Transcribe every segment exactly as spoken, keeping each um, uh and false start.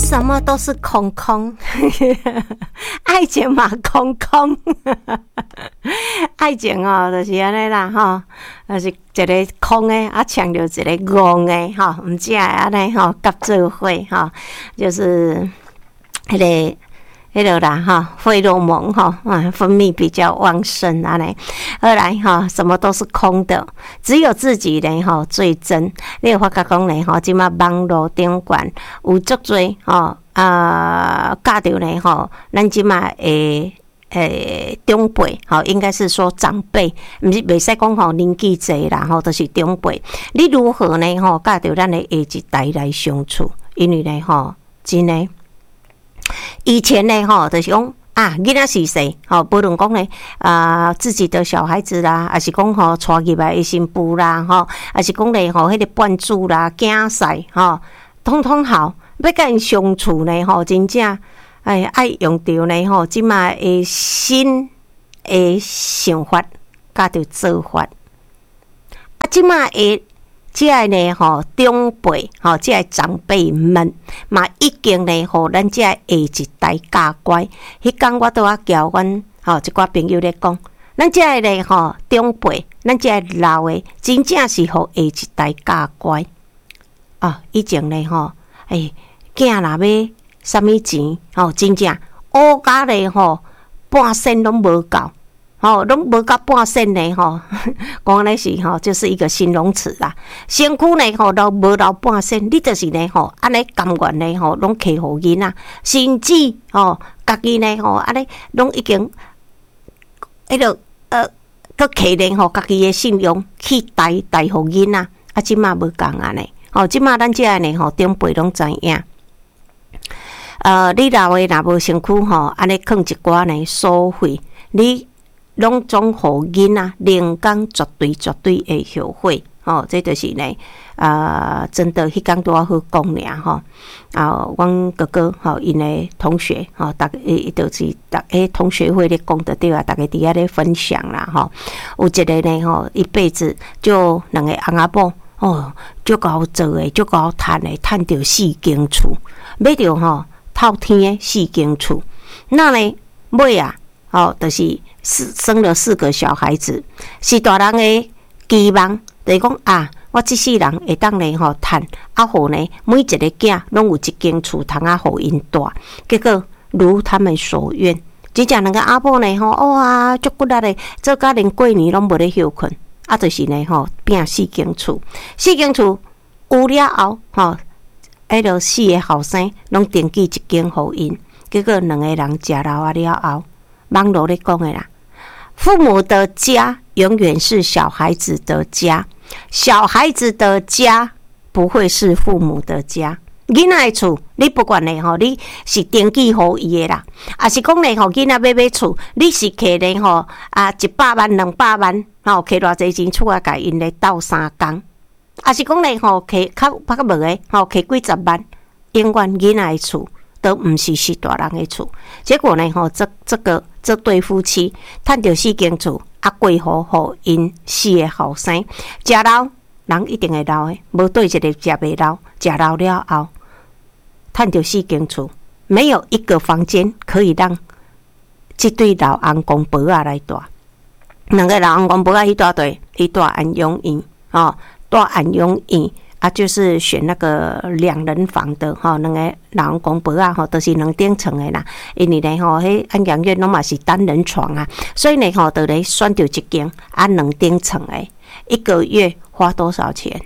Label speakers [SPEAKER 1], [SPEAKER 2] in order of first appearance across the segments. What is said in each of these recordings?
[SPEAKER 1] 什么都是空空，爱情嘛空空，爱情哦，就是安尼啦吼，就是一个空的，啊，抢着一个戆的吼，唔只安尼吼，夹做伙吼，就是迄、那个。迄个啦哈，费洛蒙哈啊，分泌比较旺盛啊嘞。二来哈，什么都是空的，只有自己呢哈最真。你有发觉讲呢哈，即马网络顶管有足多吼啊，教着呢吼，咱即马诶诶长辈吼，应该是说长辈，毋是袂使讲吼年纪济啦吼，都、就是长辈。你如何呢吼教着咱的下一代来相处？因为呢吼，真诶。以前呢，吼，就是讲啊，囡仔是谁？吼，无论讲呢，啊，自己的小孩子啦，还是讲吼，带入来的新妇啦，吼，还是讲呢，吼，迄个伴祖啦、囝婿，吼，统统好，要甲因相处呢，吼，真正，哎，爱用着呢，吼，即马的新的想法，甲着做法，啊，即马的。即个呢，吼长辈，吼即个长辈们嘛，已经呢，吼咱即个下一代教乖。迄天我拄啊交阮吼一寡朋友咧讲，咱即个呢，吼长辈，咱即个老诶，真正是互下一代教乖。啊，以前呢，吼，诶，囝若要啥物钱，吼，真正乌甲咧，吼半仙拢无够。吼，拢无到半仙呢，吼，讲咧是吼，就是一个形容词啦。身躯呢，吼，都无到半仙，你就是呢，吼，安尼甘愿呢，吼，拢摕互囡仔，甚至吼，家己呢，吼，安尼拢已经，迄个呃，佮摕咧吼，家己诶信用去带带互囡仔，啊，即马无共安尼，吼，即马咱即个呢，吼，长辈拢知影。呃，你老诶若无身躯吼，安尼囥一寡呢所费，你。拢总互囡仔，人工绝对绝对会后悔，吼、哦，这就是呢，啊、呃，真的迄天拄啊好讲尔吼，啊，阮哥哥吼，因诶同学吼，逐个伊就是逐个同学会咧讲得对啊，逐个伫遐咧分享啦吼，有一个呢吼，一辈子就两个翁仔某哦，足够做诶，足够趁诶，趁着四间厝，买着吼透天诶四间厝，那呢尾啊，哦，就是生了四个小孩子，是大人诶期望，就是讲啊，我即世人会当呢吼趁，啊好呢，每一个囝拢有一间厝通啊，互因住。结果如他们所愿，只只两个阿婆呢吼，哇，足骨力咧，做甲连过年拢无咧休困，啊，就是呢吼变四间厝，四间厝有了后吼，迄落四个后生拢登记一间互因，结果两个人食老啊了后。网络咧讲的啦，父母的家永远是小孩子的家，小孩子的家不会是父母的家。囡仔的厝，你不管咧吼，你是登记互伊的啦，啊是讲咧吼，囡仔要买厝，你是摕咧吼啊一百万、两百万，吼摕偌济钱出来甲因咧斗三工，啊是讲咧吼摕较较无诶，吼摕几十万，永远囡仔的厝。都毋是是大人的厝，结果呢？吼，这这个这对夫妻趁着四间厝，啊，过好互因四个后生，食老人一定会老的，无对一个食袂老，食老了后，趁着四间厝，没有一个房间可以让这对老翁公婆仔来住。两个老翁公婆仔去住对，去住安养院，哦，住安养院。啊，就是选那个两人房的吼，两个老公婆啊，吼都是两顶床的啦。因为呢，吼，迄安养院拢嘛是单人床啊，所以呢，吼，就咧选到一间啊两顶床的，一个月花多少钱？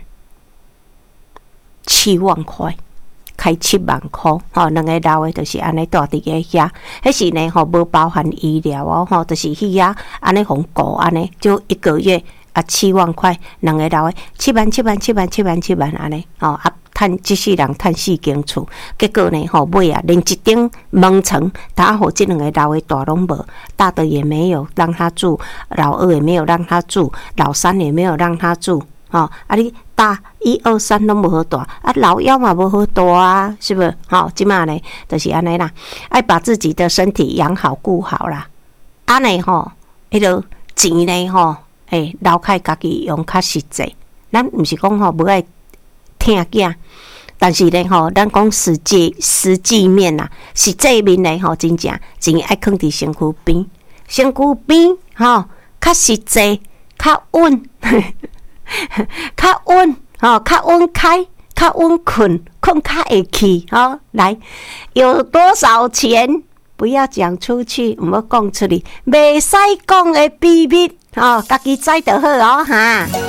[SPEAKER 1] 七万块，开七万块，吼，两个老的就是安尼住伫个遐，迄是呢，吼无包含医疗哦，吼，就是去遐安尼互顾安尼，就一个月。啊，七万块，两个老的七万七万七万七万七万安尼，吼啊，趁一世人趁四间厝，结果呢，吼尾啊，连一顶门床，打好这两个老的大拢无，大的也没有让他住，老二也没有让他住，老三也没有让他住，吼啊，你大一二三拢无好住，啊老幺嘛无好住啊，是不是？吼，即马呢，就是安尼啦，爱把自己的身体养好顾好啦，安尼吼，迄个钱呢，吼。诶，留开家己用较实际，咱毋是讲吼无爱疼囝， 但是咧吼，咱讲实际实际面呐，实际面咧吼，真正真爱放伫身躯边，身躯边吼，较实际，较稳，较稳吼，较稳开，较稳困，困较会去吼。来，有多少钱？不要讲出去，唔好讲出去，袂使讲的秘密哦，家己知就好哦哈。